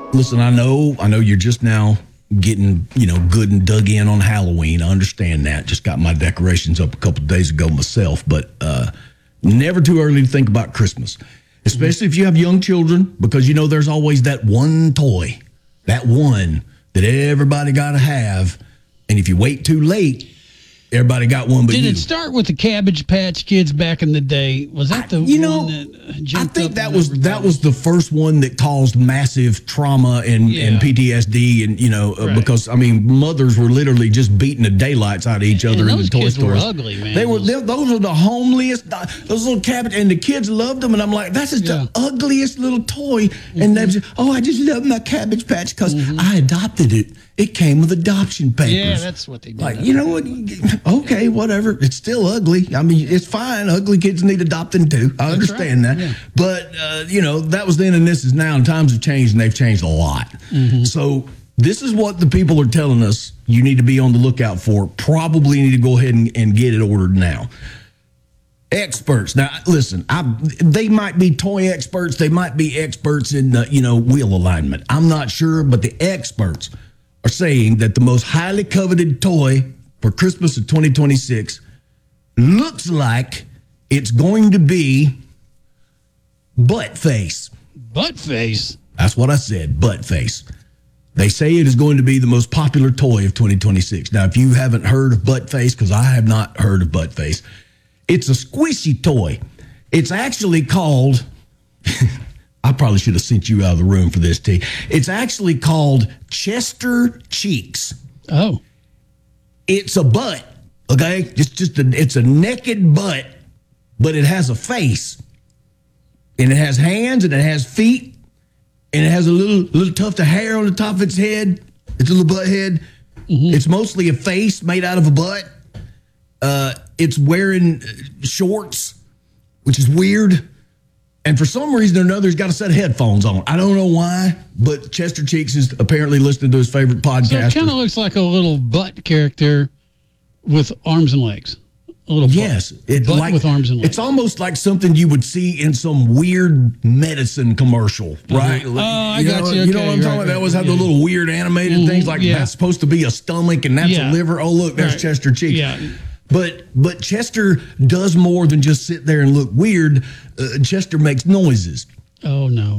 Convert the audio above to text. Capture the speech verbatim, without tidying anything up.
Listen, I know, I know you're just now getting, you know, good and dug in on Halloween. I understand that. Just got my decorations up a couple of days ago myself, but uh, never too early to think about Christmas, especially mm-hmm. if you have young children, because you know there's always that one toy, that one that everybody got to have, and if you wait too late, everybody got one but Did you. it start with the Cabbage Patch Kids back in the day? Was that the I, you one know, that jumped I think up that on was everybody? that was the first one that caused massive trauma and, Yeah. and P T S D, and you know, uh, Right. because I mean, mothers were literally just beating the daylights out of each other And in the those toy kids were stores. ugly, man. They were they, those were the homeliest, those little cabbage, and the kids loved them. And I'm like, that's just Yeah. the ugliest little toy. Mm-hmm. And they just, oh, I just love my Cabbage Patch because Mm-hmm. I adopted it. It came with adoption papers. Yeah, that's what they did. Like, you know what? Okay, whatever. It's still ugly. I mean, it's fine. Ugly kids need adopting too. I understand right. that. Yeah. But, uh, you know, that was then and this is now, and times have changed, and they've changed a lot. Mm-hmm. So this is what the people are telling us you need to be on the lookout for. Probably need to go ahead and, and get it ordered now. Experts. Now, listen, I, they might be toy experts. They might be experts in, uh, you know, wheel alignment. I'm not sure, but the experts are saying that the most highly coveted toy for Christmas of twenty twenty-six looks like it's going to be Butt Face. Butt Face? That's what I said, Butt Face. They say it is going to be the most popular toy of twenty twenty-six. Now, if you haven't heard of Butt Face, because I have not heard of Butt Face, it's a squishy toy. It's actually called, I probably should have sent you out of the room for this, T. It's actually called Chester Cheeks. Oh. It's a butt, okay? It's just a, it's a naked butt, but it has a face. And it has hands, and it has feet, and it has a little little tuft of hair on the top of its head. It's a little butt head. Mm-hmm. It's mostly a face made out of a butt. Uh, it's wearing shorts, which is weird. And for some reason or another, he's got a set of headphones on. I don't know why, but Chester Cheeks is apparently listening to his favorite podcast. So it kind of looks like a little butt character with arms and legs. A little yes, butt, it's butt like, with arms and legs. It's almost like something you would see in some weird medicine commercial, right? Uh-huh. Oh, I you got know, you. You know Okay, what I'm talking right, about? They right, always have yeah. the little weird animated Mm-hmm, things like yeah. that's supposed to be a stomach and that's Yeah. a liver. Oh, look, there's Right. Chester Cheeks. Yeah. But but Chester does more than just sit there and look weird. Uh, Chester makes noises. Oh, no.